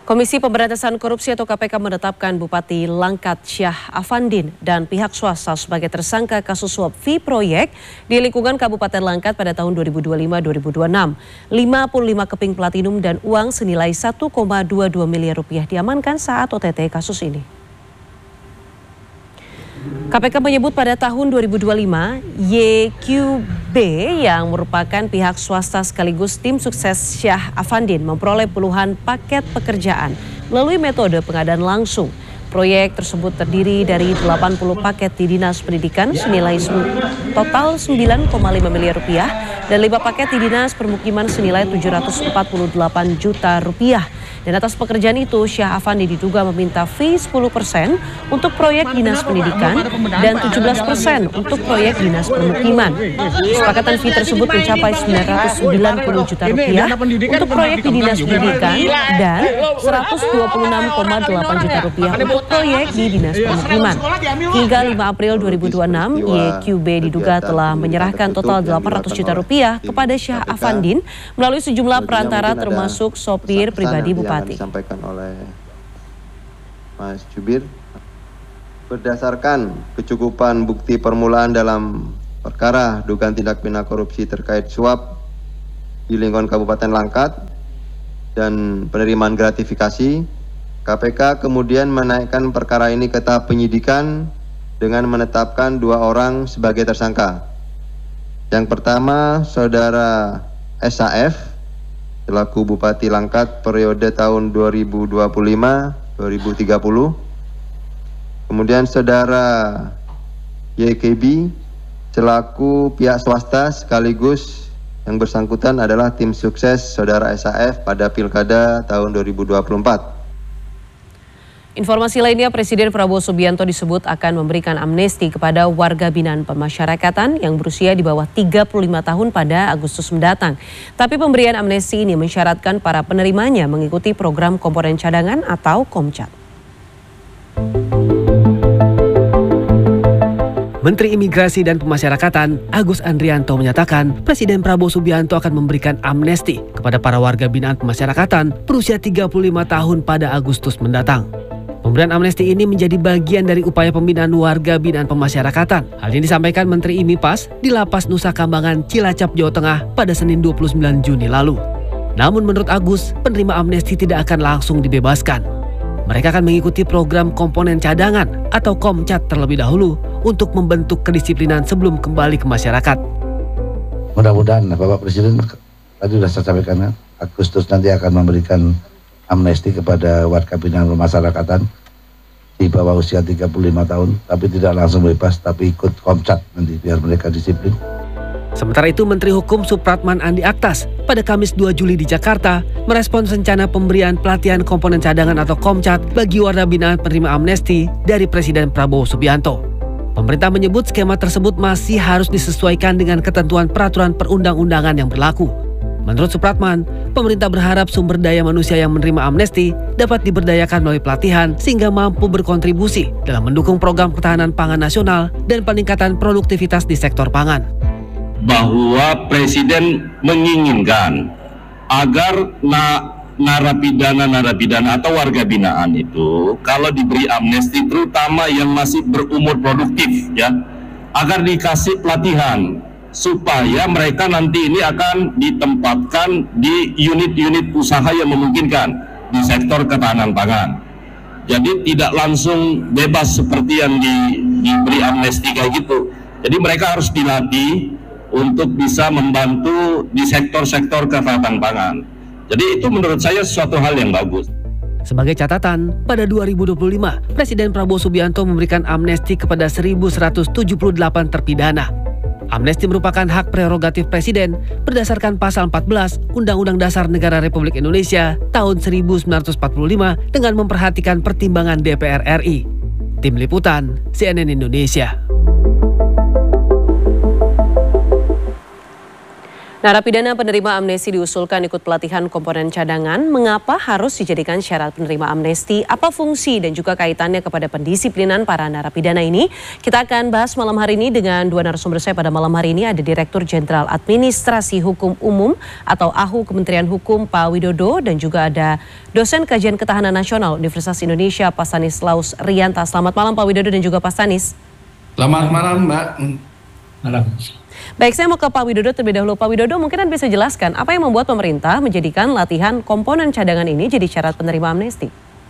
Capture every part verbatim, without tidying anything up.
Komisi Pemberantasan Korupsi atau K P K menetapkan Bupati Langkat Syah Afandin dan pihak swasta sebagai tersangka kasus suap fee proyek di lingkungan Kabupaten Langkat pada tahun dua ribu dua puluh lima dua ribu dua puluh enam. lima puluh lima keping platinum dan uang senilai satu koma dua dua miliar rupiah diamankan saat O T T kasus ini. K P K menyebut pada tahun dua ribu dua puluh lima, Y Q B yang merupakan pihak swasta sekaligus tim sukses Syah Afandin memperoleh puluhan paket pekerjaan melalui metode pengadaan langsung. Proyek tersebut terdiri dari delapan puluh paket di Dinas Pendidikan senilai total sembilan koma lima miliar rupiah dan lima paket di Dinas Permukiman senilai tujuh ratus empat puluh delapan juta rupiah. Dan atas pekerjaan itu, Syah Afandi diduga meminta fee sepuluh persen untuk proyek Dinas Pendidikan dan tujuh belas persen untuk proyek Dinas Permukiman. Kesepakatan fee tersebut mencapai sembilan ratus sembilan puluh juta rupiah untuk proyek di Dinas Pendidikan dan seratus dua puluh enam koma delapan juta rupiah untuk proyek di Dinas Permukiman. Hingga lima April dua ribu dua puluh enam, Y Q B diduga telah menyerahkan total delapan ratus juta rupiah kepada Syah Afandin melalui sejumlah perantara termasuk sopir pribadi Bupati. Yang disampaikan oleh Mas Jubir, berdasarkan kecukupan bukti permulaan dalam perkara dugaan tindak pidana korupsi terkait suap di lingkungan Kabupaten Langkat dan penerimaan gratifikasi, K P K kemudian menaikkan perkara ini ke tahap penyidikan dengan menetapkan dua orang sebagai tersangka. Yang pertama, Saudara S A F selaku Bupati Langkat periode tahun dua ribu dua puluh lima sampai dua ribu tiga puluh. Kemudian Saudara Y K B selaku pihak swasta sekaligus yang bersangkutan adalah tim sukses Saudara S A F pada Pilkada tahun dua ribu dua puluh empat. Informasi lainnya, Presiden Prabowo Subianto disebut akan memberikan amnesti kepada warga binaan pemasyarakatan yang berusia di bawah tiga puluh lima tahun pada Agustus mendatang. Tapi pemberian amnesti ini mensyaratkan para penerimanya mengikuti program komponen cadangan atau Komcat. Menteri Imigrasi dan Pemasyarakatan Agus Andrianto menyatakan Presiden Prabowo Subianto akan memberikan amnesti kepada para warga binaan pemasyarakatan berusia tiga puluh lima tahun pada Agustus mendatang. Pemberian amnesti ini menjadi bagian dari upaya pembinaan warga binaan pemasyarakatan. Hal ini disampaikan Menteri Imipas di Lapas Nusa Kambangan, Cilacap, Jawa Tengah pada Senin dua puluh sembilan Juni lalu. Namun menurut Agus, penerima amnesti tidak akan langsung dibebaskan. Mereka akan mengikuti program komponen cadangan atau Komcat terlebih dahulu untuk membentuk kedisiplinan sebelum kembali ke masyarakat. Mudah-mudahan Bapak Presiden tadi sudah saya sampaikan, Agustus nanti akan memberikan amnesti kepada warga binaan pemasyarakatan di bawah usia tiga puluh lima tahun, tapi tidak langsung bebas, tapi ikut Komcat nanti biar mereka disiplin. Sementara itu, Menteri Hukum Supratman Andi Aktas pada Kamis dua Juli di Jakarta merespons rencana pemberian pelatihan komponen cadangan atau Komcat bagi warga binaan penerima amnesti dari Presiden Prabowo Subianto. Pemerintah menyebut skema tersebut masih harus disesuaikan dengan ketentuan peraturan perundang-undangan yang berlaku. Menurut Supratman, pemerintah berharap sumber daya manusia yang menerima amnesti dapat diberdayakan melalui pelatihan sehingga mampu berkontribusi dalam mendukung program ketahanan pangan nasional dan peningkatan produktivitas di sektor pangan. Bahwa Presiden menginginkan agar na narapidana-narapidana atau warga binaan itu kalau diberi amnesti, terutama yang masih berumur produktif ya, agar dikasih pelatihan supaya mereka nanti ini akan ditempatkan di unit-unit usaha yang memungkinkan di sektor ketahanan pangan. Jadi tidak langsung bebas seperti yang di, diberi amnesti kayak gitu. Jadi mereka harus dilatih untuk bisa membantu di sektor-sektor ketahanan pangan. Jadi itu menurut saya suatu hal yang bagus. Sebagai catatan, pada dua ribu dua puluh lima, Presiden Prabowo Subianto memberikan amnesti kepada seribu seratus tujuh puluh delapan terpidana. Amnesti merupakan hak prerogatif Presiden berdasarkan pasal empat belas Undang-Undang Dasar Negara Republik Indonesia tahun seribu sembilan ratus empat puluh lima dengan memperhatikan pertimbangan D P R R I. Tim Liputan, C N N Indonesia. Narapidana penerima amnesti diusulkan ikut pelatihan komponen cadangan. Mengapa harus dijadikan syarat penerima amnesti? Apa fungsi dan juga kaitannya kepada pendisiplinan para narapidana ini? Kita akan bahas malam hari ini dengan dua narasumber saya pada malam hari ini. Ada Direktur Jenderal Administrasi Hukum Umum atau A H U Kementerian Hukum Pak Widodo, dan juga ada dosen Kajian Ketahanan Nasional Universitas Indonesia Pak Stanislaus Rianta. Selamat malam Pak Widodo dan juga Pak Stanis. Selamat malam Mbak. Malam. Baik, saya mau ke Pak Widodo terlebih dahulu. Pak Widodo, mungkin Anda bisa jelaskan apa yang membuat pemerintah menjadikan latihan komponen cadangan ini jadi syarat penerima amnesti?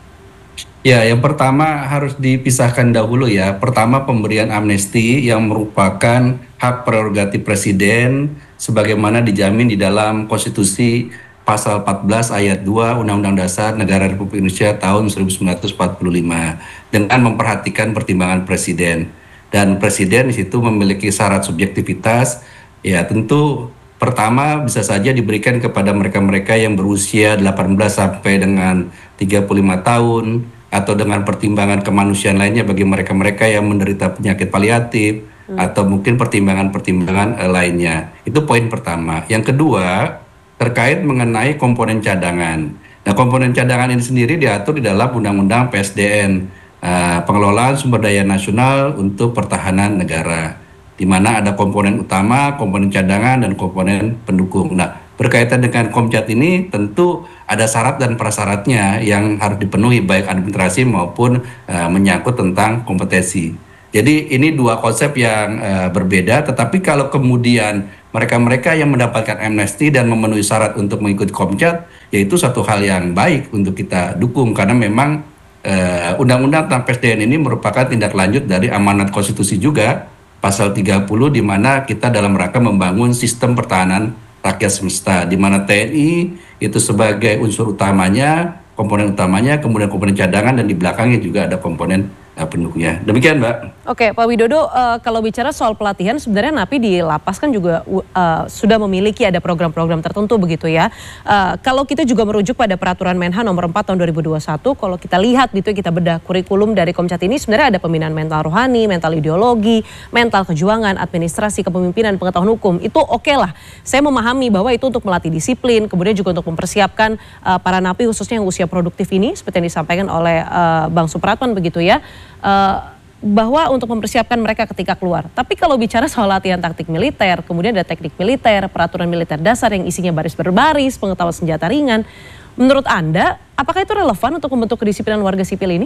Ya, yang pertama harus dipisahkan dahulu ya. Pertama, pemberian amnesti yang merupakan hak prerogatif Presiden sebagaimana dijamin di dalam Konstitusi Pasal empat belas ayat dua Undang-Undang Dasar Negara Republik Indonesia tahun seribu sembilan ratus empat puluh lima dengan memperhatikan pertimbangan Presiden. Dan Presiden di situ memiliki syarat subjektivitas, ya tentu pertama bisa saja diberikan kepada mereka-mereka yang berusia delapan belas sampai dengan tiga puluh lima tahun, atau dengan pertimbangan kemanusiaan lainnya bagi mereka-mereka yang menderita penyakit paliatif, hmm. atau mungkin pertimbangan-pertimbangan eh, lainnya. Itu poin pertama. Yang kedua, terkait mengenai komponen cadangan. Nah, komponen cadangan ini sendiri diatur di dalam Undang-Undang P S D N. Uh, pengelolaan sumber daya nasional untuk pertahanan negara, di mana ada komponen utama, komponen cadangan, dan komponen pendukung. Nah, berkaitan dengan Komcat ini tentu ada syarat dan prasyaratnya yang harus dipenuhi baik administrasi maupun uh, menyangkut tentang kompetensi. Jadi ini dua konsep yang uh, berbeda, tetapi kalau kemudian mereka-mereka yang mendapatkan amnesti dan memenuhi syarat untuk mengikuti Komcat, yaitu satu hal yang baik untuk kita dukung, karena memang Uh, Undang-Undang tentang P S D N ini merupakan tindak lanjut dari amanat konstitusi juga pasal tiga puluh, di mana kita dalam rangka membangun sistem pertahanan rakyat semesta, di mana T N I itu sebagai unsur utamanya, komponen utamanya, kemudian komponen cadangan, dan di belakangnya juga ada komponen uh, pendukungnya. Demikian Mbak. Oke Pak Widodo, uh, kalau bicara soal pelatihan, sebenarnya Napi di lapas kan juga uh, sudah memiliki ada program-program tertentu begitu ya. Uh, kalau kita juga merujuk pada peraturan Menhan nomor empat tahun dua ribu dua puluh satu, kalau kita lihat gitu kita bedah kurikulum dari Komcat ini, sebenarnya ada pembinaan mental rohani, mental ideologi, mental kejuangan, administrasi, kepemimpinan, pengetahuan hukum. Itu oke okay lah. Saya memahami bahwa itu untuk melatih disiplin, kemudian juga untuk mempersiapkan uh, para napi khususnya yang usia produktif ini, seperti yang disampaikan oleh uh, Bang Supratman begitu ya. Uh, bahwa untuk mempersiapkan mereka ketika keluar. Tapi kalau bicara soal latihan taktik militer, kemudian ada teknik militer, peraturan militer dasar yang isinya baris berbaris, pengetahuan senjata ringan, menurut Anda, apakah itu relevan untuk membentuk kedisiplinan warga sipil ini?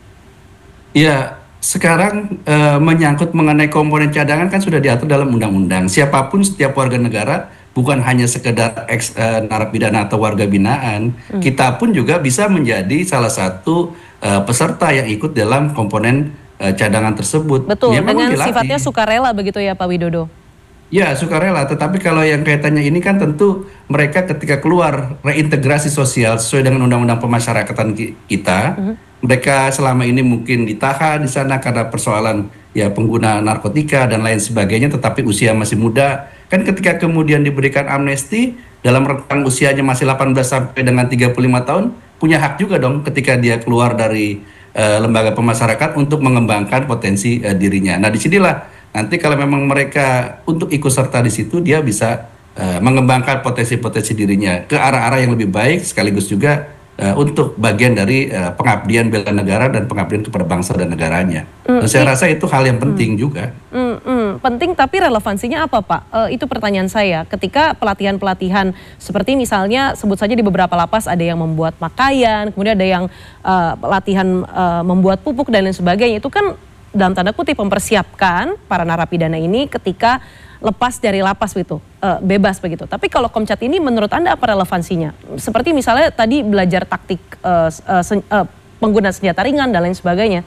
Ya, sekarang e, menyangkut mengenai komponen cadangan kan sudah diatur dalam undang-undang. Siapapun, setiap warga negara, bukan hanya sekedar ex e, narapidana atau warga binaan, hmm. kita pun juga bisa menjadi salah satu e, peserta yang ikut dalam komponen cadangan tersebut. Betul, ya, dengan sifatnya sukarela begitu ya Pak Widodo? Ya, sukarela, tetapi kalau yang kaitannya ini kan tentu mereka ketika keluar reintegrasi sosial sesuai dengan undang-undang pemasyarakatan kita, uh-huh. mereka selama ini mungkin ditahan di sana karena persoalan ya pengguna narkotika dan lain sebagainya, tetapi usia masih muda. Kan ketika kemudian diberikan amnesti dalam rentang usianya masih delapan belas sampai dengan tiga puluh lima tahun, punya hak juga dong ketika dia keluar dari Uh, lembaga pemasyarakat untuk mengembangkan potensi uh, dirinya. Nah, disinilah nanti kalau memang mereka untuk ikut serta di situ, dia bisa uh, mengembangkan potensi-potensi dirinya ke arah-arah yang lebih baik, sekaligus juga uh, untuk bagian dari uh, pengabdian bela negara dan pengabdian kepada bangsa dan negaranya. Mm, nah, saya rasa itu hal yang penting mm, juga. Mm, mm, penting, tapi relevansinya apa Pak? Uh, itu pertanyaan saya. Ketika pelatihan-pelatihan seperti misalnya sebut saja di beberapa lapas ada yang membuat pakaian, kemudian ada yang uh, latihan uh, membuat pupuk dan lain sebagainya, itu kan dalam tanda kutip mempersiapkan para narapidana ini ketika lepas dari lapas gitu, uh, bebas begitu. Tapi kalau Komcat ini menurut Anda apa relevansinya? Seperti misalnya tadi belajar taktik uh, uh, sen, uh, penggunaan senjata ringan dan lain sebagainya.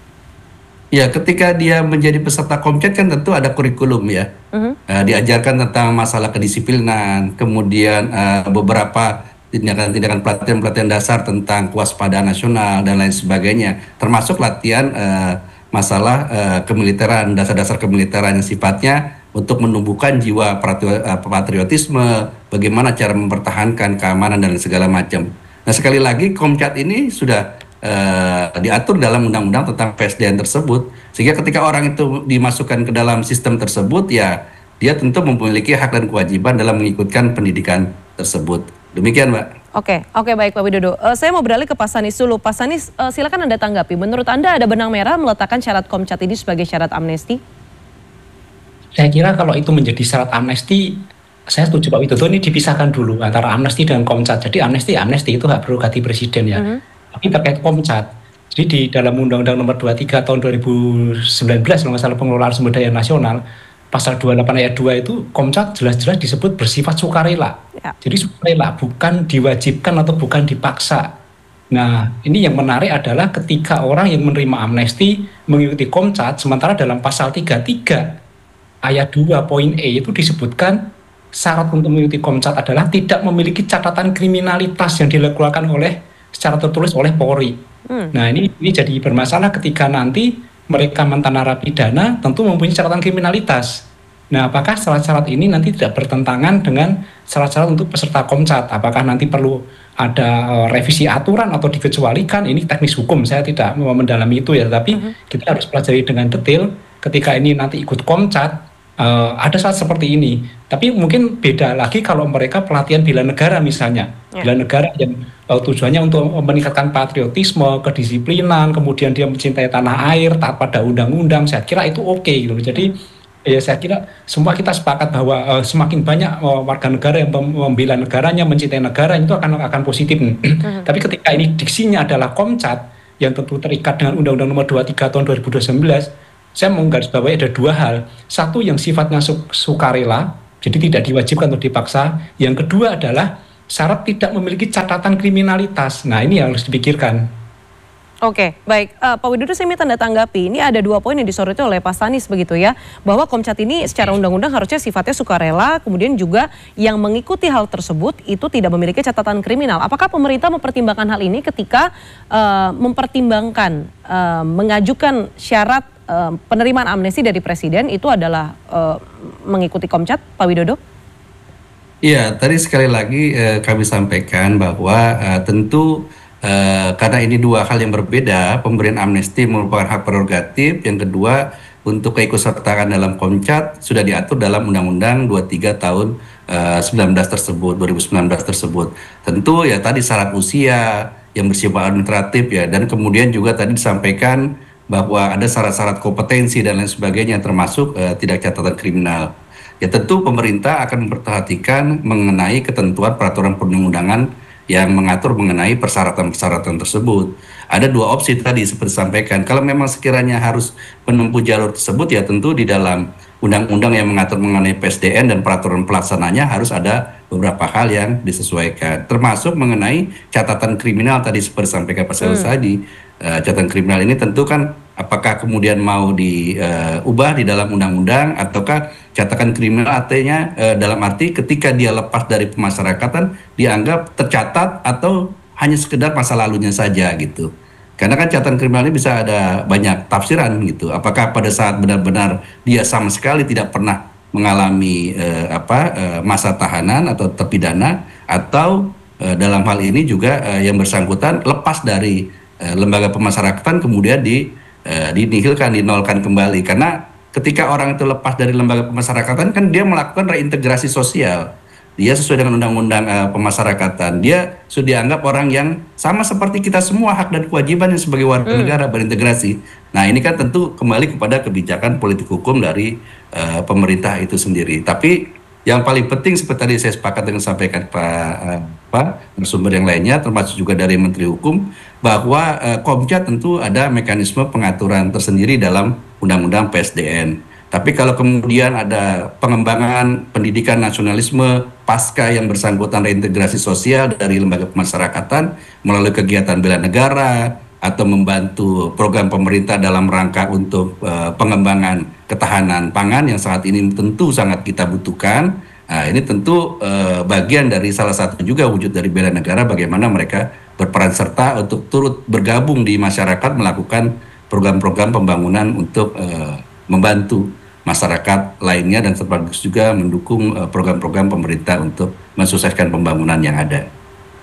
Ya, ketika dia menjadi peserta Komcat kan tentu ada kurikulum ya. Uh-huh. Uh, diajarkan tentang masalah kedisiplinan, kemudian uh, beberapa tindakan-tindakan pelatihan-pelatihan dasar tentang kewaspadaan nasional dan lain sebagainya. Termasuk latihan uh, masalah uh, kemiliteran, dasar-dasar kemiliteran yang sifatnya untuk menumbuhkan jiwa patriotisme, bagaimana cara mempertahankan keamanan dan segala macam. Nah, sekali lagi Komcat ini sudah Uh, diatur dalam undang-undang tentang P S D N tersebut, sehingga ketika orang itu dimasukkan ke dalam sistem tersebut, ya dia tentu memiliki hak dan kewajiban dalam mengikutkan pendidikan tersebut. Demikian, Mbak. Oke, oke baik Pak Widodo. Uh, saya mau beralih ke Pak Sanis dulu. Pak Sanis, uh, silakan Anda tanggapi. Menurut Anda ada benang merah meletakkan syarat Komcat ini sebagai syarat amnesti? Saya kira kalau itu menjadi syarat amnesti, saya setuju Pak Widodo, ini dipisahkan dulu antara amnesti dan Komcat. Jadi amnesti, amnesti itu hak prerogatif presiden ya. Mm-hmm. Tapi terkait Komcat, jadi di dalam Undang-Undang Nomor dua puluh tiga Tahun dua ribu sembilan belas kalau nggak salah pengelolaan sumber daya nasional, pasal dua puluh delapan ayat dua itu Komcat jelas-jelas disebut bersifat sukarela. Ya. Jadi sukarela, bukan diwajibkan atau bukan dipaksa. Nah, ini yang menarik adalah ketika orang yang menerima amnesti mengikuti Komcat, sementara dalam pasal tiga puluh tiga ayat dua poin E itu disebutkan syarat untuk mengikuti Komcat adalah tidak memiliki catatan kriminalitas yang dilakukan oleh secara tertulis oleh Polri. Hmm. Nah, ini ini jadi bermasalah ketika nanti mereka mantan narapidana tentu mempunyai catatan kriminalitas. Nah, apakah syarat-syarat ini nanti tidak bertentangan dengan syarat-syarat untuk peserta Komcat? Apakah nanti perlu ada uh, revisi aturan atau dikecualikan? Ini teknis hukum, saya tidak mau mendalami itu ya, tapi uh-huh. kita harus pelajari dengan detail ketika ini nanti ikut Komcat. Uh, ada saat seperti ini, tapi mungkin beda lagi kalau mereka pelatihan bela negara misalnya, ya. Bela negara yang uh, tujuannya untuk meningkatkan patriotisme, kedisiplinan, kemudian dia mencintai tanah air, taat pada undang-undang. Saya kira itu oke okay, gitu. Jadi ya saya kira semua kita sepakat bahwa uh, semakin banyak uh, warga negara yang membela negaranya, mencintai negara itu akan akan positif. Uh-huh. Tapi ketika ini diksinya adalah Komcat yang tentu terikat dengan Undang-Undang Nomor dua puluh tiga Tahun dua ribu sembilan belas. Saya menggarisbawahi ada dua hal. Satu yang sifatnya su- sukarela, jadi tidak diwajibkan atau dipaksa. Yang kedua adalah syarat tidak memiliki catatan kriminalitas. Nah, ini yang harus dipikirkan. Oke, baik. Uh, Pak Widodo, saya minta Anda tanggapi. Ini ada dua poin yang disoroti oleh Pak Sanis begitu ya. Bahwa Komcat ini secara undang-undang harusnya sifatnya sukarela, kemudian juga yang mengikuti hal tersebut itu tidak memiliki catatan kriminal. Apakah pemerintah mempertimbangkan hal ini ketika uh, mempertimbangkan, uh, mengajukan syarat Uh, penerimaan amnesti dari Presiden itu adalah uh, mengikuti Komcat, Pak Widodo? Iya, tadi sekali lagi uh, kami sampaikan bahwa uh, tentu uh, karena ini dua hal yang berbeda, pemberian amnesti merupakan hak prerogatif. Yang kedua, untuk keikutsertaan dalam Komcat sudah diatur dalam Undang-Undang dua puluh tiga Tahun uh, sembilan belas tersebut, dua ribu sembilan belas tersebut. Tentu ya tadi syarat usia yang bersifat administratif ya, dan kemudian juga tadi disampaikan bahwa ada syarat-syarat kompetensi dan lain sebagainya termasuk uh, tidak catatan kriminal. Ya tentu pemerintah akan memperhatikan mengenai ketentuan peraturan perundang-undangan yang mengatur mengenai persyaratan-persyaratan tersebut. Ada dua opsi tadi seperti disampaikan. Kalau memang sekiranya harus menempuh jalur tersebut ya tentu di dalam undang-undang yang mengatur mengenai P S D N dan peraturan pelaksananya harus ada beberapa hal yang disesuaikan. Termasuk mengenai catatan kriminal tadi seperti disampaikan Pak Sanis tadi. Uh, catatan kriminal ini tentu kan apakah kemudian mau diubah uh, di dalam undang-undang ataukah catatan kriminal artinya uh, dalam arti ketika dia lepas dari pemasyarakatan dianggap tercatat atau hanya sekedar masa lalunya saja gitu. Karena kan catatan kriminal ini bisa ada banyak tafsiran gitu. Apakah pada saat benar-benar dia sama sekali tidak pernah mengalami uh, apa uh, masa tahanan atau terpidana, atau uh, dalam hal ini juga uh, yang bersangkutan lepas dari lembaga pemasyarakatan kemudian di uh, dinihilkan, dinolkan kembali. Karena ketika orang itu lepas dari lembaga pemasyarakatan kan dia melakukan reintegrasi sosial. Dia sesuai dengan undang-undang uh, pemasyarakatan. Dia sudah dianggap orang yang sama seperti kita semua, hak dan kewajibannya sebagai warga hmm. negara berintegrasi. Nah, ini kan tentu kembali kepada kebijakan politik hukum dari uh, pemerintah itu sendiri. Tapi yang paling penting seperti tadi saya sepakat dengan sampaikan Pak uh, Pak narasumber yang lainnya termasuk juga dari Menteri Hukum bahwa uh, Komcat tentu ada mekanisme pengaturan tersendiri dalam Undang-Undang P S D N. Tapi kalau kemudian ada pengembangan pendidikan nasionalisme pasca yang bersangkutan reintegrasi sosial dari lembaga pemasyarakatan melalui kegiatan bela negara atau membantu program pemerintah dalam rangka untuk uh, pengembangan ketahanan pangan yang saat ini tentu sangat kita butuhkan. Nah, ini tentu uh, bagian dari salah satu juga wujud dari bela negara bagaimana mereka berperan serta untuk turut bergabung di masyarakat melakukan program-program pembangunan untuk uh, membantu masyarakat lainnya dan sekaligus juga mendukung uh, program-program pemerintah untuk mensukseskan pembangunan yang ada.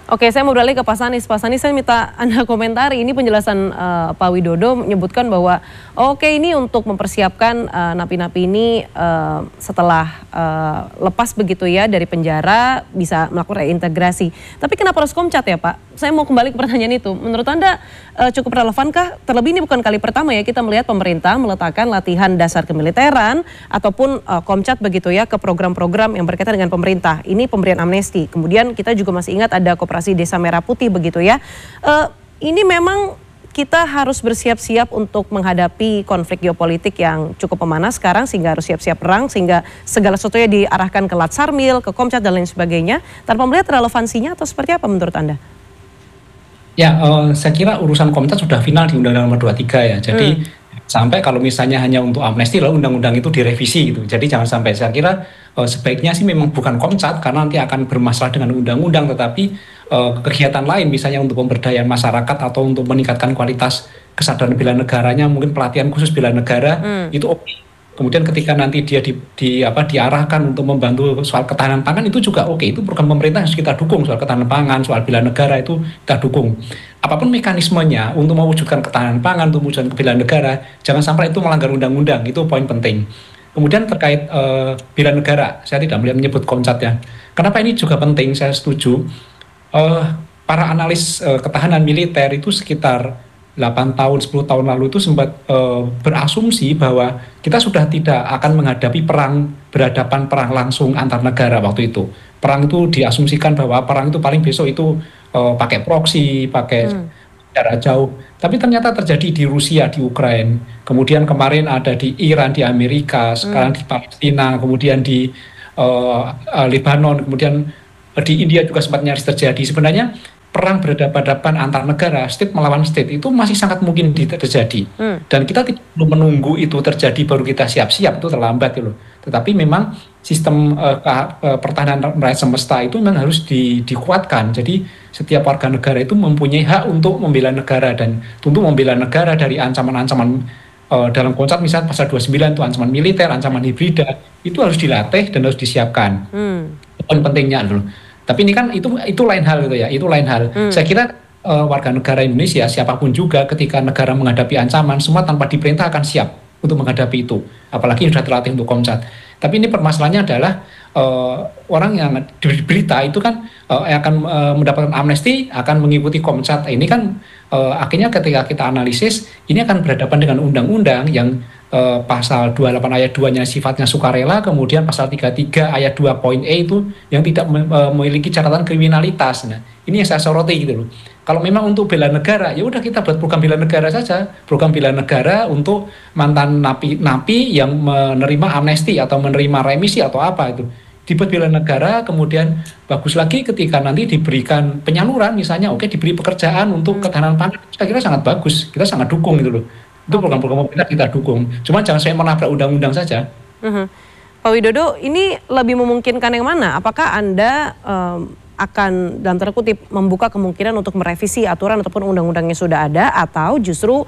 Oke, saya mau beralih ke Pak Sanis. Pak Sanis, saya minta Anda komentari. Ini penjelasan uh, Pak Widodo menyebutkan bahwa oke okay, ini untuk mempersiapkan uh, napi-napi ini uh, setelah uh, lepas begitu ya dari penjara bisa melakukan reintegrasi. Tapi kenapa harus Komcat ya Pak? Saya mau kembali ke pertanyaan itu. Menurut Anda uh, cukup relevankah? Terlebih ini bukan kali pertama ya kita melihat pemerintah meletakkan latihan dasar kemiliteran ataupun uh, Komcat begitu ya ke program-program yang berkaitan dengan pemerintah. Ini pemberian amnesti. Kemudian kita juga masih ingat ada Koperasi Desa Merah Putih begitu ya. Uh, ini memang kita harus bersiap-siap untuk menghadapi konflik geopolitik yang cukup memanas sekarang sehingga harus siap-siap perang sehingga segala sesuatunya diarahkan ke Latsarmil, ke Komcat dan lain sebagainya. Tanpa melihat relevansinya atau seperti apa menurut Anda? Ya, uh, saya kira urusan Komcat sudah final di Undang-Undang Nomor dua puluh tiga ya. Jadi hmm. sampai kalau misalnya hanya untuk amnesti lalu undang-undang itu direvisi gitu. Jadi jangan sampai, saya kira uh, sebaiknya sih memang bukan Komcat karena nanti akan bermasalah dengan undang-undang, tetapi uh, kegiatan lain misalnya untuk pemberdayaan masyarakat atau untuk meningkatkan kualitas kesadaran bela negaranya, mungkin pelatihan khusus bela negara hmm. itu oke. Okay. Kemudian ketika nanti dia di, di apa diarahkan untuk membantu soal ketahanan pangan itu juga oke, okay. Itu program pemerintah harus kita dukung, soal ketahanan pangan, soal bela negara itu kita dukung. Apapun mekanismenya untuk mewujudkan ketahanan pangan, untuk mewujudkan bela negara, jangan sampai itu melanggar undang-undang, itu poin penting. Kemudian terkait uh, bela negara, saya tidak melihat menyebut Komcat ya. Kenapa ini juga penting, saya setuju. Uh, para analis uh, ketahanan militer itu sekitar delapan tahun, sepuluh tahun lalu itu sempat uh, berasumsi bahwa kita sudah tidak akan menghadapi perang berhadapan perang langsung antar negara waktu itu. Perang itu diasumsikan bahwa perang itu paling besok itu uh, pakai proksi, pakai hmm. jarak jauh. Tapi ternyata terjadi di Rusia, di Ukraina. Kemudian kemarin ada di Iran, di Amerika, sekarang hmm. di Palestina, kemudian di uh, uh, Lebanon, kemudian uh, di India juga sempat nyaris terjadi. Sebenarnya perang berhadapan-hadapan antar negara, state melawan state itu masih sangat mungkin terjadi. Hmm. Dan kita tidak perlu menunggu itu terjadi baru kita siap-siap, itu terlambat loh. Tetapi memang sistem uh, uh, pertahanan rakyat semesta itu memang harus di, dikuatkan. Jadi setiap warga negara itu mempunyai hak untuk membela negara dan tentu membela negara dari ancaman-ancaman uh, dalam Komcat misalnya pasal dua puluh sembilan itu ancaman militer, ancaman hibrida, itu harus dilatih dan harus disiapkan. Hmm. Poin pentingnya loh. Tapi ini kan itu itu lain hal gitu ya, itu lain hal. Hmm. Saya kira uh, warga negara Indonesia siapapun juga ketika negara menghadapi ancaman semua tanpa diperintah akan siap untuk menghadapi itu. Apalagi sudah terlatih untuk Komcat. Tapi ini permasalahannya adalah uh, orang yang diberi berita itu kan uh, akan uh, mendapatkan amnesti, akan mengikuti Komcat. Ini kan uh, akhirnya ketika kita analisis ini akan berhadapan dengan undang-undang yang Uh, pasal dua puluh delapan ayat dua-nya sifatnya sukarela, kemudian pasal tiga puluh tiga ayat dua poin E itu yang tidak uh, memiliki catatan kriminalitas. Nah, ini yang saya soroti gitu loh. Kalau memang untuk bela negara, ya udah kita buat program bela negara saja, program bela negara untuk mantan napi-napi yang menerima amnesti atau menerima remisi atau apa itu. Dibuat bela negara, kemudian bagus lagi ketika nanti diberikan penyaluran misalnya, oke diberi pekerjaan untuk ketahanan pangan, saya kira sangat bagus, kita sangat dukung gitu loh. Itu program-program pemerintah kita dukung. Cuma jangan saya menabrak undang-undang saja. Uh-huh. Pak Widodo, ini lebih memungkinkan yang mana? Apakah Anda um, akan dalam tanda kutip membuka kemungkinan untuk merevisi aturan ataupun undang-undang yang sudah ada, atau justru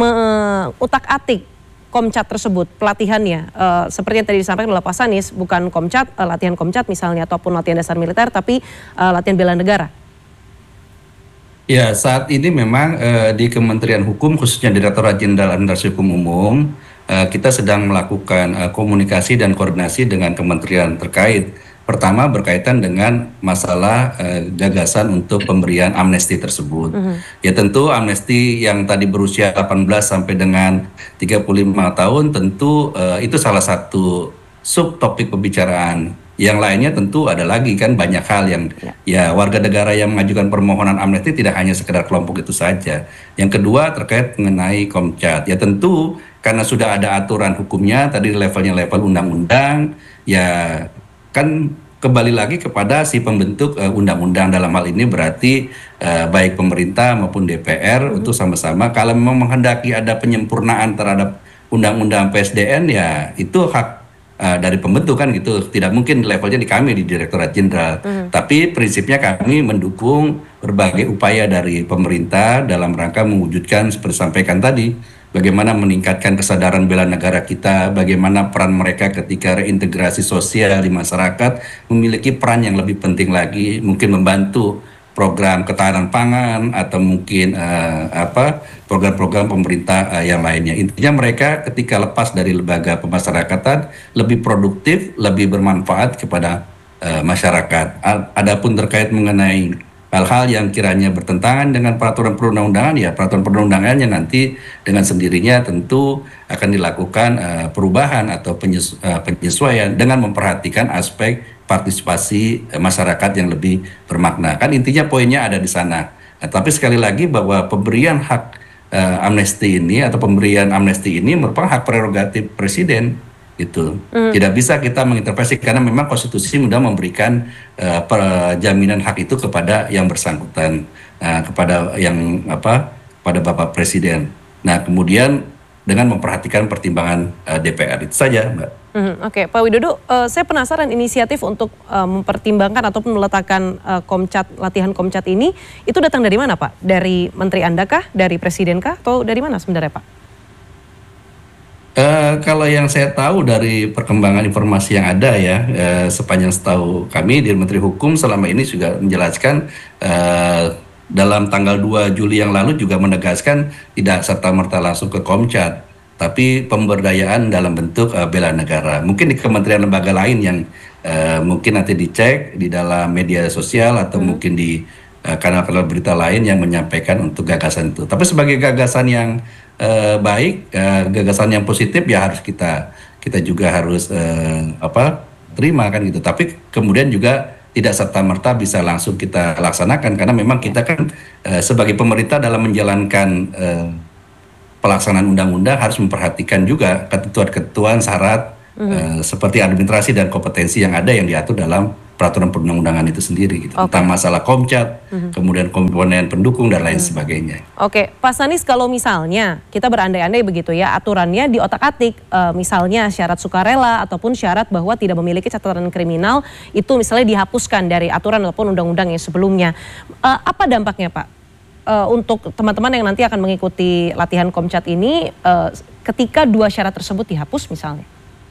mengutak-atik Komcat tersebut pelatihannya? Uh, seperti yang tadi disampaikan oleh Pak Sanis, bukan Komcat, uh, latihan Komcat misalnya ataupun latihan dasar militer, tapi uh, latihan bela negara. Ya, saat ini memang uh, di Kementerian Hukum, khususnya Direktorat Jenderal Administrasi Hukum Umum, uh, kita sedang melakukan uh, komunikasi dan koordinasi dengan kementerian terkait. Pertama berkaitan dengan masalah uh, gagasan untuk pemberian amnesti tersebut. Uh-huh. Ya tentu amnesti yang tadi berusia delapan belas sampai dengan tiga puluh lima tahun tentu uh, itu salah satu subtopik pembicaraan. Yang lainnya tentu ada lagi kan banyak hal yang ya. ya warga negara yang mengajukan permohonan amnesti tidak hanya sekedar kelompok itu saja. Yang kedua terkait mengenai Komcat. Ya tentu karena sudah ada aturan hukumnya tadi levelnya level undang-undang, ya kan kembali lagi kepada si pembentuk uh, undang-undang dalam hal ini berarti uh, baik pemerintah maupun D P R hmm. untuk sama-sama kalau memang menghendaki ada penyempurnaan terhadap undang-undang P S D N ya itu hak Uh, dari pembentuk kan gitu, tidak mungkin levelnya di kami di Direktorat Jenderal. Mm. Tapi prinsipnya kami mendukung berbagai upaya dari pemerintah dalam rangka mewujudkan seperti sampaikan tadi, bagaimana meningkatkan kesadaran bela negara kita, bagaimana peran mereka ketika reintegrasi sosial di masyarakat memiliki peran yang lebih penting lagi, mungkin membantu program ketahanan pangan atau mungkin uh, apa program-program pemerintah uh, yang lainnya. Intinya mereka ketika lepas dari lembaga pemasyarakatan lebih produktif, lebih bermanfaat kepada uh, masyarakat. Adapun terkait mengenai hal-hal yang kiranya bertentangan dengan peraturan perundang-undangan, ya peraturan perundang-undangannya nanti dengan sendirinya tentu akan dilakukan uh, perubahan atau penyesu uh, penyesuaian dengan memperhatikan aspek partisipasi masyarakat yang lebih bermakna. Kan intinya poinnya ada di sana. Nah, tapi sekali lagi bahwa pemberian hak uh, amnesti ini atau pemberian amnesti ini merupakan hak prerogatif presiden gitu. Mm. Tidak bisa kita mengintervensi karena memang konstitusi sudah memberikan uh, jaminan hak itu kepada yang bersangkutan, uh, kepada yang apa, pada Bapak Presiden. Nah, kemudian dengan memperhatikan pertimbangan uh, D P R itu saja, Mbak. Hmm, Oke, okay. Pak Widodo, uh, saya penasaran inisiatif untuk uh, mempertimbangkan ataupun meletakkan uh, komcat, latihan komcat ini, itu datang dari mana Pak? Dari Menteri Anda kah? Dari Presiden kah? Atau dari mana sebenarnya Pak? Uh, kalau yang saya tahu dari perkembangan informasi yang ada ya, uh, sepanjang setahu kami di Menteri Hukum selama ini juga menjelaskan uh, dalam tanggal dua Juli yang lalu juga menegaskan tidak serta-merta langsung ke Komcat, tapi pemberdayaan dalam bentuk uh, bela negara. Mungkin di kementerian lembaga lain yang uh, mungkin nanti dicek di dalam media sosial atau hmm. mungkin di kanal-kanal uh, berita lain yang menyampaikan untuk gagasan itu. Tapi sebagai gagasan yang uh, baik, uh, gagasan yang positif ya harus kita kita juga harus uh, apa terima kan gitu. Tapi kemudian juga tidak serta-merta bisa langsung kita laksanakan karena memang kita kan uh, sebagai pemerintah dalam menjalankan uh, pelaksanaan undang-undang harus memperhatikan juga ketentuan-ketentuan syarat mm. uh, seperti administrasi dan kompetensi yang ada yang diatur dalam peraturan perundang-undangan itu sendiri gitu. Okay. Tentang masalah komcat, mm-hmm. kemudian komponen pendukung dan lain mm. sebagainya. Oke, okay. Pak Sanis, kalau misalnya kita berandai-andai begitu ya, aturannya di otak-atik, uh, misalnya syarat sukarela ataupun syarat bahwa tidak memiliki catatan kriminal itu misalnya dihapuskan dari aturan ataupun undang-undang yang sebelumnya. Uh, apa dampaknya Pak? Uh, untuk teman-teman yang nanti akan mengikuti latihan komcat ini uh, ketika dua syarat tersebut dihapus misalnya?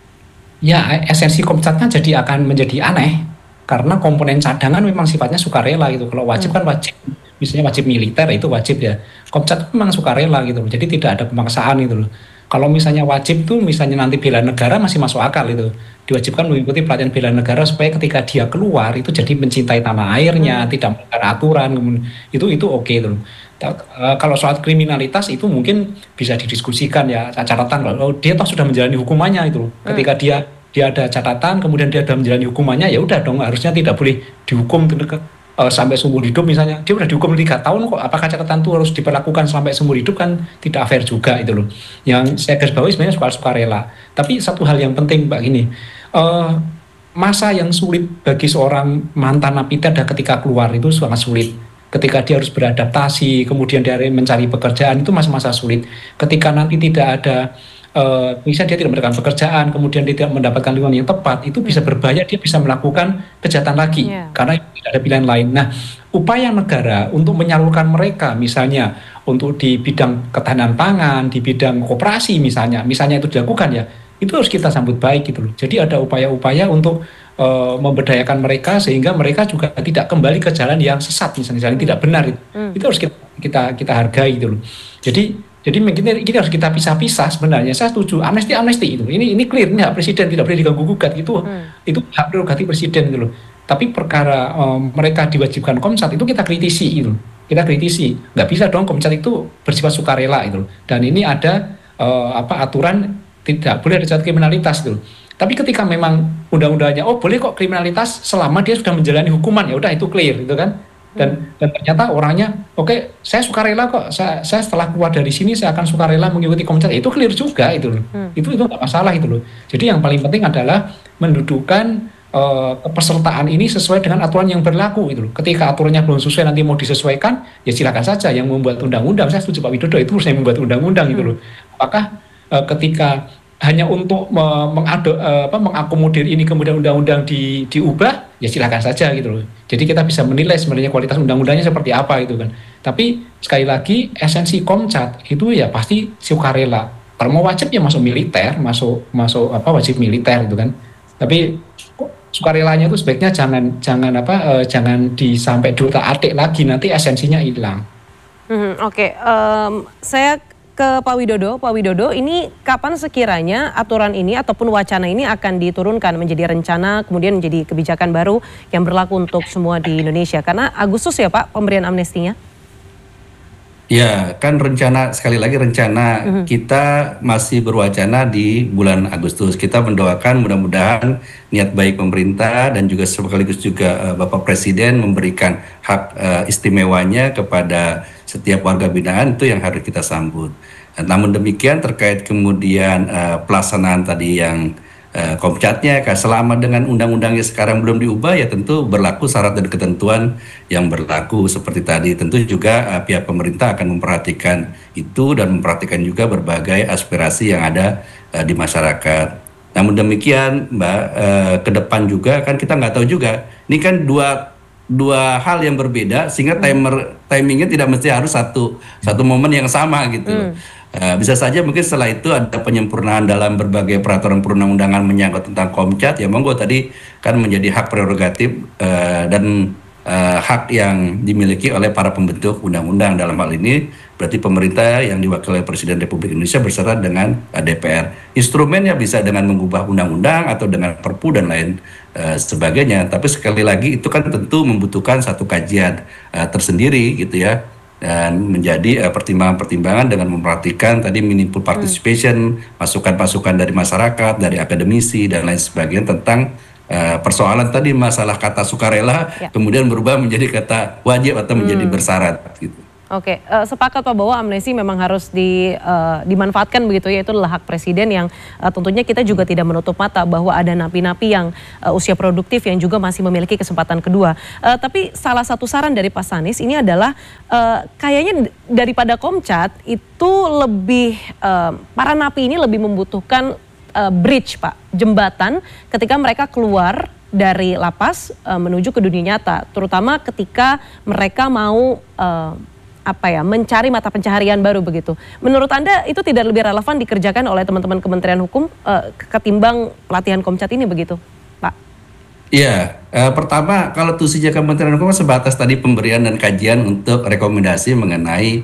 Ya, esensi komcatnya jadi akan menjadi aneh karena komponen cadangan memang sifatnya sukarela gitu. Kalau wajib hmm. kan wajib, misalnya wajib militer itu wajib ya. Komcat memang sukarela gitu, jadi tidak ada pemaksaan gitu loh. Kalau misalnya wajib tuh misalnya nanti bela negara masih masuk akal itu. Diwajibkan mengikuti pelatihan bela negara supaya ketika dia keluar itu jadi mencintai tanah airnya, hmm. tidak melanggar aturan, itu itu oke okay, itu. Uh, kalau soal kriminalitas itu mungkin bisa didiskusikan ya, catatan kalau dia toh sudah menjalani hukumannya itu. Hmm. Ketika dia dia ada catatan, kemudian dia sudah menjalani hukumannya, ya udah dong harusnya tidak boleh dihukum uh, sampai seumur hidup misalnya. Dia udah dihukum tiga tahun kok, apakah catatan itu harus diperlakukan sampai seumur hidup kan tidak fair juga itu loh. Yang saya garis bawahi sebenarnya soal sukarela. Tapi satu hal yang penting Mbak gini, uh, masa yang sulit bagi seorang mantan napiter ketika keluar itu sangat sulit. Ketika dia harus beradaptasi, kemudian dia mencari pekerjaan itu masa-masa sulit. Ketika nanti tidak ada Uh, misalnya dia tidak mendapatkan pekerjaan, kemudian dia tidak mendapatkan lingkungan yang tepat, itu bisa berbahaya, dia bisa melakukan kejahatan lagi yeah. karena tidak ada pilihan lain. Nah, upaya negara untuk menyalurkan mereka, misalnya untuk di bidang ketahanan pangan, di bidang koperasi misalnya, misalnya itu dilakukan ya, itu harus kita sambut baik gitu loh. Jadi ada upaya-upaya untuk uh, memberdayakan mereka sehingga mereka juga tidak kembali ke jalan yang sesat, misalnya jalan mm. tidak benar itu, mm. itu harus kita kita, kita hargai gitu loh. Jadi Jadi ini, ini harus kita pisah-pisah sebenarnya. Saya setuju amnesti amnesti itu. Ini ini clear, ini hak presiden tidak boleh diganggu gugat itu. Hmm. Itu hak prerogatif presiden gitu loh. Tapi perkara um, mereka diwajibkan komcat itu kita kritisi itu. Kita kritisi. Nggak bisa dong komcat itu bersifat sukarela itu. Dan ini ada uh, apa aturan tidak boleh ada catatan kriminalitas itu. Tapi ketika memang undang-undangnya oh boleh kok kriminalitas selama dia sudah menjalani hukuman, ya udah itu clear gitu kan. Dan, dan ternyata orangnya oke okay, saya sukarela kok saya, saya setelah keluar dari sini saya akan sukarela mengikuti komcat, itu clear juga itu loh. Hmm. itu itu nggak masalah itu loh. Jadi yang paling penting adalah mendudukan uh, kepesertaan ini sesuai dengan aturan yang berlaku itu loh. Ketika aturannya belum sesuai nanti mau disesuaikan ya silakan saja yang membuat undang-undang. Saya setuju Pak Widodo itu harusnya membuat undang-undang hmm. itu loh. Apakah uh, ketika hanya untuk mengado, apa, mengakomodir ini kemudian undang-undang di, diubah, ya silakan saja gitu loh. Jadi kita bisa menilai sebenarnya kualitas undang-undangnya seperti apa itu kan. Tapi sekali lagi esensi komcat itu ya pasti sukarela. Kalau mau wajib ya masuk militer, masuk masuk apa wajib militer gitu kan. Tapi sukarelanya itu sebaiknya jangan jangan apa uh, jangan disampai diutak-atik lagi, nanti esensinya hilang. Hmm, Oke, okay. um, saya ke Pak Widodo. Pak Widodo, ini kapan sekiranya aturan ini ataupun wacana ini akan diturunkan menjadi rencana, kemudian menjadi kebijakan baru yang berlaku untuk semua di Indonesia? Karena Agustus ya Pak pemberian amnestinya? Ya, kan rencana, sekali lagi rencana mm-hmm. kita masih berwacana di bulan Agustus. Kita mendoakan mudah-mudahan niat baik pemerintah dan juga sekaligus juga uh, Bapak Presiden memberikan hak uh, istimewanya kepada setiap warga binaan, itu yang harus kita sambut. Namun demikian terkait kemudian uh, pelaksanaan tadi yang uh, komcatnya, selama dengan undang-undangnya sekarang belum diubah, ya tentu berlaku syarat dan ketentuan yang berlaku seperti tadi. Tentu juga uh, pihak pemerintah akan memperhatikan itu dan memperhatikan juga berbagai aspirasi yang ada uh, di masyarakat. Namun demikian Mbak, uh, ke depan juga kan kita nggak tahu juga, ini kan dua dua hal yang berbeda sehingga timer timingnya tidak mesti harus satu satu momen yang sama gitu. Hmm. Uh, bisa saja mungkin setelah itu ada penyempurnaan dalam berbagai peraturan perundang-undangan menyangkut tentang komcat, ya monggo, tadi kan menjadi hak prerogatif uh, dan uh, hak yang dimiliki oleh para pembentuk undang-undang. Dalam hal ini berarti pemerintah yang diwakili oleh Presiden Republik Indonesia beserta dengan uh, D P R. Instrumennya bisa dengan mengubah undang-undang atau dengan perpu dan lain uh, sebagainya. Tapi sekali lagi itu kan tentu membutuhkan satu kajian uh, tersendiri gitu ya, dan menjadi uh, pertimbangan-pertimbangan dengan memperhatikan tadi meaningful participation, hmm. masukan-masukan dari masyarakat, dari akademisi dan lain sebagainya tentang uh, persoalan tadi masalah kata sukarela ya. Kemudian berubah menjadi kata wajib atau menjadi hmm. bersyarat gitu. Oke, uh, sepakat Pak bahwa amnesti memang harus di, uh, dimanfaatkan begitu ya, itu adalah hak presiden yang uh, tentunya kita juga tidak menutup mata bahwa ada napi-napi yang uh, usia produktif yang juga masih memiliki kesempatan kedua. Uh, tapi salah satu saran dari Pak Sanis ini adalah uh, kayaknya daripada komcat itu lebih, uh, para napi ini lebih membutuhkan uh, bridge Pak, jembatan ketika mereka keluar dari lapas uh, menuju ke dunia nyata, terutama ketika mereka mau uh, apa ya, mencari mata pencaharian baru begitu. Menurut Anda itu tidak lebih relevan dikerjakan oleh teman-teman Kementerian Hukum uh, ketimbang pelatihan komcat ini begitu, Pak? Iya, uh, pertama kalau tusinya Kementerian Hukum sebatas tadi pemberian dan kajian untuk rekomendasi mengenai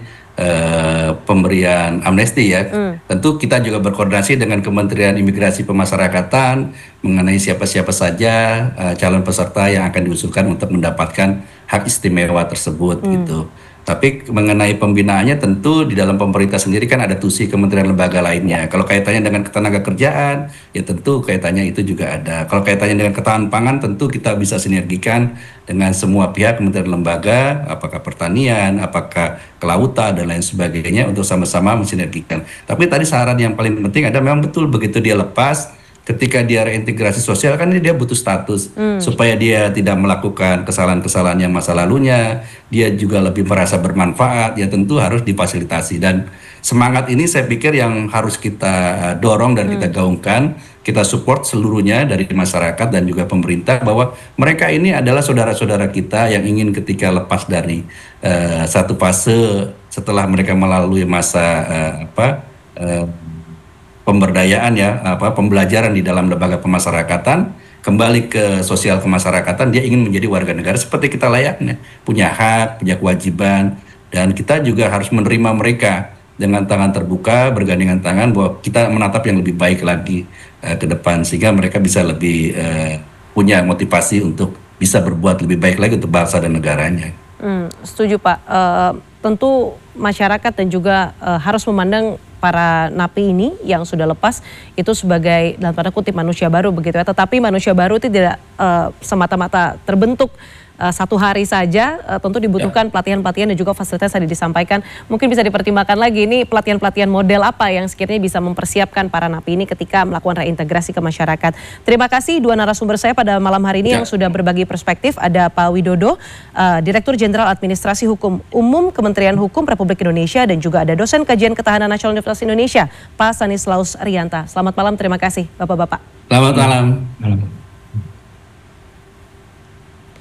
uh, pemberian amnesti ya. Hmm. Tentu kita juga berkoordinasi dengan Kementerian Imigrasi Pemasyarakatan mengenai siapa-siapa saja uh, calon peserta yang akan diusulkan untuk mendapatkan hak istimewa tersebut hmm. gitu. Tapi mengenai pembinaannya tentu di dalam pemerintah sendiri kan ada tusi kementerian lembaga lainnya. Kalau kaitannya dengan ketenaga kerjaan, ya tentu kaitannya itu juga ada. Kalau kaitannya dengan ketahanan pangan, tentu kita bisa sinergikan dengan semua pihak kementerian lembaga, apakah pertanian, apakah kelautan, dan lain sebagainya untuk sama-sama mensinergikan. Tapi tadi saran yang paling penting ada, memang betul begitu dia lepas, ketika dia reintegrasi sosial kan dia butuh status hmm. supaya dia tidak melakukan kesalahan-kesalahan yang masa lalunya, dia juga lebih merasa bermanfaat, ya tentu harus difasilitasi. Dan semangat ini saya pikir yang harus kita dorong dan hmm. kita gaungkan, kita support seluruhnya dari masyarakat dan juga pemerintah, bahwa mereka ini adalah saudara-saudara kita yang ingin ketika lepas dari uh, satu fase setelah mereka melalui masa uh, apa uh, pemberdayaan ya, apa pembelajaran di dalam lembaga pemasyarakatan, kembali ke sosial kemasyarakatan, dia ingin menjadi warga negara seperti kita layaknya, punya hak, punya kewajiban, dan kita juga harus menerima mereka dengan tangan terbuka, bergandengan tangan, bahwa kita menatap yang lebih baik lagi uh, ke depan, sehingga mereka bisa lebih uh, punya motivasi untuk bisa berbuat lebih baik lagi untuk bangsa dan negaranya. Hmm, setuju Pak. Uh, tentu masyarakat dan juga uh, harus memandang para napi ini yang sudah lepas itu sebagai dalam tanda kutip manusia baru begitu ya. Tetapi manusia baru itu tidak uh, semata-mata terbentuk uh, satu hari saja, uh, tentu dibutuhkan pelatihan-pelatihan dan juga fasilitas tadi disampaikan. Mungkin bisa dipertimbangkan lagi ini pelatihan-pelatihan model apa yang sekiranya bisa mempersiapkan para napi ini ketika melakukan reintegrasi ke masyarakat. Terima kasih dua narasumber saya pada malam hari ini ya, yang sudah berbagi perspektif. Ada Pak Widodo, uh, Direktur Jenderal Administrasi Hukum Umum Kementerian Hukum Republik Indonesia, dan juga ada dosen Kajian Ketahanan Nasional Universitas Indonesia, Pak Stanislaus Rianta. Selamat malam, terima kasih Bapak-Bapak. Selamat malam. malam.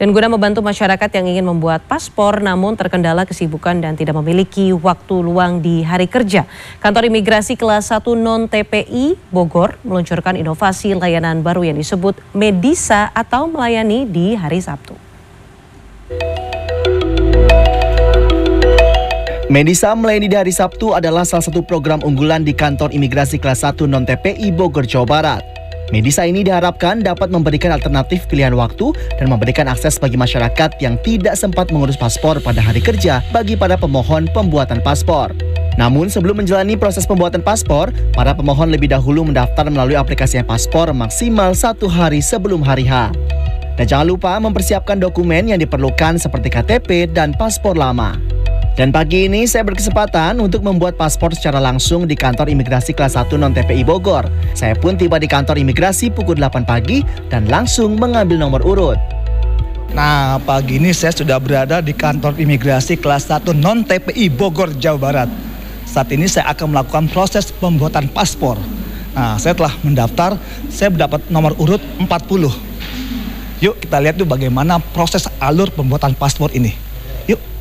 Dan guna membantu masyarakat yang ingin membuat paspor namun terkendala kesibukan dan tidak memiliki waktu luang di hari kerja, Kantor Imigrasi Kelas satu Non-T P I Bogor meluncurkan inovasi layanan baru yang disebut Medisa atau melayani di hari Sabtu. Medisa melayani di hari Sabtu adalah salah satu program unggulan di Kantor Imigrasi Kelas satu Non-T P I Bogor, Jawa Barat. Medisa ini diharapkan dapat memberikan alternatif pilihan waktu dan memberikan akses bagi masyarakat yang tidak sempat mengurus paspor pada hari kerja bagi para pemohon pembuatan paspor. Namun sebelum menjalani proses pembuatan paspor, para pemohon lebih dahulu mendaftar melalui aplikasi paspor maksimal satu hari sebelum hari H. Dan jangan lupa mempersiapkan dokumen yang diperlukan seperti K T P dan paspor lama. Dan pagi ini saya berkesempatan untuk membuat paspor secara langsung di Kantor Imigrasi Kelas satu Non-T P I Bogor. Saya pun tiba di kantor imigrasi pukul delapan pagi dan langsung mengambil nomor urut. Nah, pagi ini saya sudah berada di Kantor Imigrasi Kelas satu Non-T P I Bogor, Jawa Barat. Saat ini saya akan melakukan proses pembuatan paspor. Nah, saya telah mendaftar, saya mendapat nomor urut empat puluh. Yuk kita lihat tuh bagaimana proses alur pembuatan paspor ini. Yuk.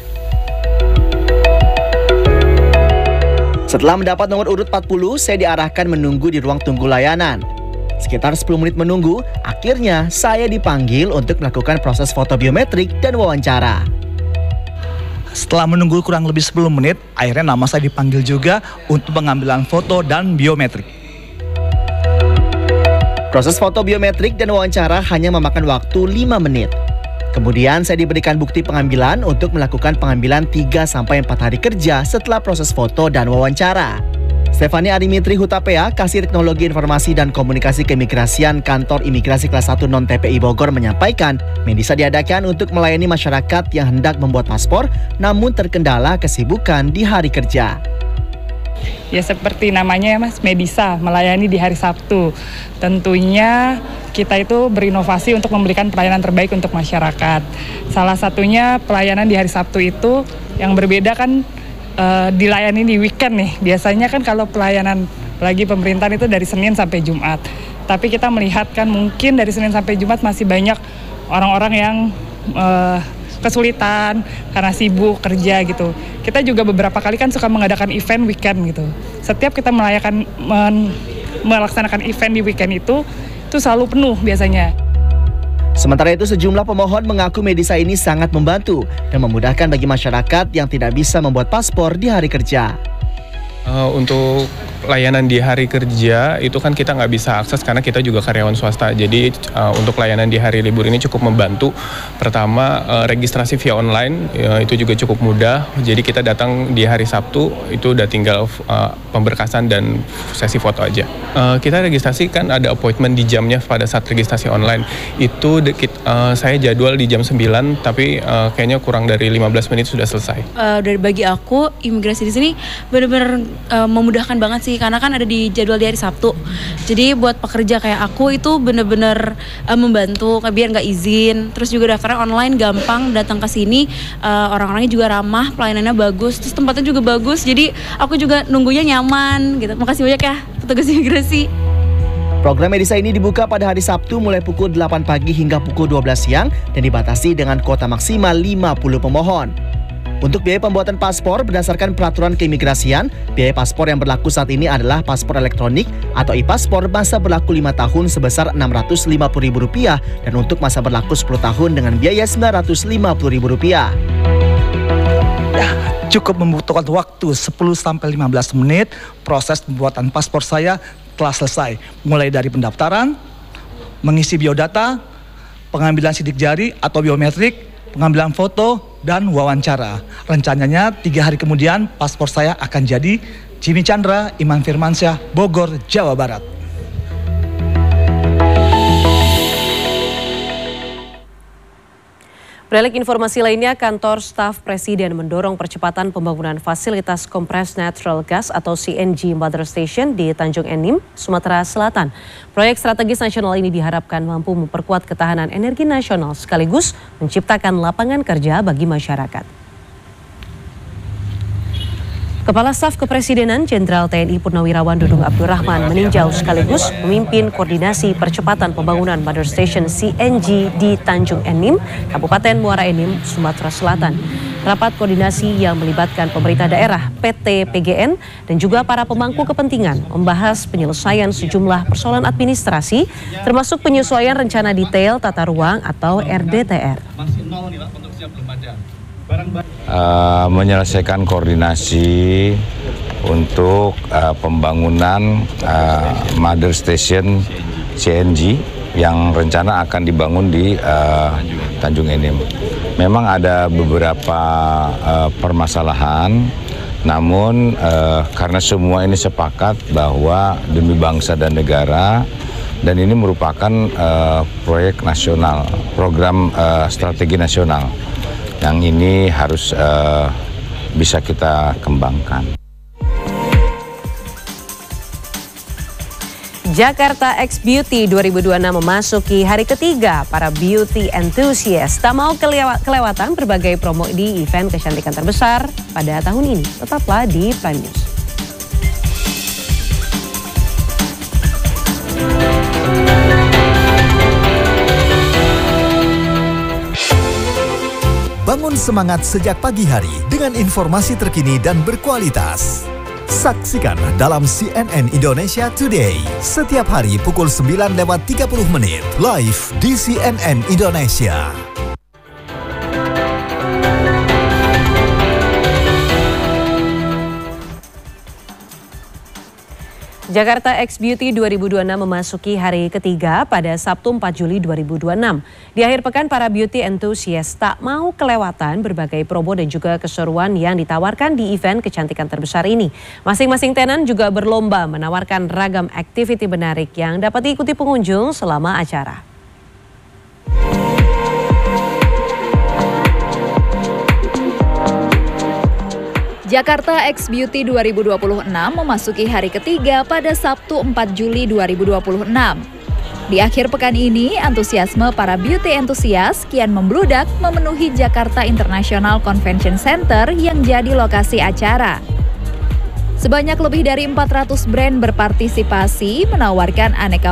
Setelah mendapat nomor urut empat puluh, saya diarahkan menunggu di ruang tunggu layanan. Sekitar sepuluh menit menunggu, akhirnya saya dipanggil untuk melakukan proses foto biometrik dan wawancara. Setelah menunggu kurang lebih sepuluh menit, akhirnya nama saya dipanggil juga untuk pengambilan foto dan biometrik. Proses foto biometrik dan wawancara hanya memakan waktu lima menit. Kemudian saya diberikan bukti pengambilan untuk melakukan pengambilan tiga sampai empat hari kerja setelah proses foto dan wawancara. Stefani Arimitri Hutapea, Kasir Teknologi Informasi dan Komunikasi Keimigrasian Kantor Imigrasi Kelas satu Non-T P I Bogor menyampaikan, Medisa diadakan untuk melayani masyarakat yang hendak membuat paspor namun terkendala kesibukan di hari kerja. Ya seperti namanya ya Mas, Medisa, melayani di hari Sabtu. Tentunya kita itu berinovasi untuk memberikan pelayanan terbaik untuk masyarakat. Salah satunya pelayanan di hari Sabtu itu yang berbeda kan e, dilayani di weekend nih. Biasanya kan kalau pelayanan lagi pemerintahan itu dari Senin sampai Jumat. Tapi kita melihat kan mungkin dari Senin sampai Jumat masih banyak orang-orang yang e, kesulitan karena sibuk kerja gitu. Kita juga beberapa kali kan suka mengadakan event weekend gitu. Setiap kita melayakan men, melaksanakan event di weekend itu itu selalu penuh biasanya. Sementara itu sejumlah pemohon mengaku Medisa ini sangat membantu dan memudahkan bagi masyarakat yang tidak bisa membuat paspor di hari kerja. Uh, untuk layanan di hari kerja itu kan kita nggak bisa akses karena kita juga karyawan swasta. Jadi uh, untuk layanan di hari libur ini cukup membantu. Pertama uh, registrasi via online uh, itu juga cukup mudah. Jadi kita datang di hari Sabtu itu udah tinggal uh, pemberkasan dan sesi foto aja. Uh, kita registrasi kan ada appointment di jamnya pada saat registrasi online. Itu dekit, uh, saya jadwal di jam sembilan tapi uh, kayaknya kurang dari lima belas menit sudah selesai. Uh, dari bagi aku imigrasi di sini benar-benar uh, memudahkan banget sih. Karena kan ada di jadwal di hari Sabtu. Jadi buat pekerja kayak aku itu bener-bener uh, membantu biar nggak izin. Terus juga daftarnya online gampang, datang ke sini uh, orang-orangnya juga ramah, pelayanannya bagus, terus tempatnya juga bagus. Jadi aku juga nunggunya nyaman gitu. Makasih banyak ya petugas imigrasi. Program Medisa ini dibuka pada hari Sabtu mulai pukul delapan pagi hingga pukul dua belas siang dan dibatasi dengan kuota maksimal lima puluh pemohon. Untuk biaya pembuatan paspor berdasarkan peraturan keimigrasian, biaya paspor yang berlaku saat ini adalah paspor elektronik atau e-paspor masa berlaku lima tahun sebesar enam ratus lima puluh ribu rupiah dan untuk masa berlaku sepuluh tahun dengan biaya sembilan ratus lima puluh ribu rupiah. Ya, cukup membutuhkan waktu sepuluh sampai lima belas menit, proses pembuatan paspor saya telah selesai. Mulai dari pendaftaran, mengisi biodata, pengambilan sidik jari atau biometrik, pengambilan foto, dan wawancara. Rencananya tiga hari kemudian paspor saya akan jadi. Jimmy Chandra, Iman Firmansyah, Bogor, Jawa Barat. Beralih informasi lainnya, kantor staf Presiden mendorong percepatan pembangunan fasilitas compressed natural gas atau C N G Mother Station di Tanjung Enim, Sumatera Selatan. Proyek strategis nasional ini diharapkan mampu memperkuat ketahanan energi nasional sekaligus menciptakan lapangan kerja bagi masyarakat. Kepala Staf Kepresidenan Jenderal T N I Purnawirawan Dudung Abdurrahman meninjau sekaligus memimpin koordinasi percepatan pembangunan Mother Station C N G di Tanjung Enim, Kabupaten Muara Enim, Sumatera Selatan. Rapat koordinasi yang melibatkan pemerintah daerah, P T P G N, dan juga para pemangku kepentingan membahas penyelesaian sejumlah persoalan administrasi, termasuk penyesuaian rencana detail tata ruang atau R D T R. Uh, menyelesaikan koordinasi untuk uh, pembangunan uh, Mother Station C N G yang rencana akan dibangun di uh, Tanjung Enim. Memang ada beberapa uh, permasalahan, namun uh, karena semua ini sepakat bahwa demi bangsa dan negara, dan ini merupakan uh, proyek nasional, program uh, strategi nasional yang ini harus uh, bisa kita kembangkan. Jakarta X Beauty dua ribu dua puluh enam memasuki hari ketiga. Para beauty enthusiast tak mau kelewatan berbagai promo di event kecantikan terbesar pada tahun ini. Tetaplah di Prime News. Bangun semangat sejak pagi hari dengan informasi terkini dan berkualitas. Saksikan dalam C N N Indonesia Today setiap hari pukul sembilan lewat tiga puluh menit live di C N N Indonesia. Jakarta X Beauty dua ribu dua puluh enam memasuki hari ketiga pada Sabtu empat Juli dua ribu dua puluh enam. Di akhir pekan, para beauty enthusiast tak mau kelewatan berbagai promo dan juga keseruan yang ditawarkan di event kecantikan terbesar ini. Masing-masing tenan juga berlomba menawarkan ragam aktiviti menarik yang dapat diikuti pengunjung selama acara. Jakarta X Beauty dua ribu dua puluh enam memasuki hari ketiga pada Sabtu empat Juli dua ribu dua puluh enam. Di akhir pekan ini, antusiasme para beauty entusias kian membludak memenuhi Jakarta International Convention Center yang jadi lokasi acara. Sebanyak lebih dari empat ratus brand berpartisipasi menawarkan aneka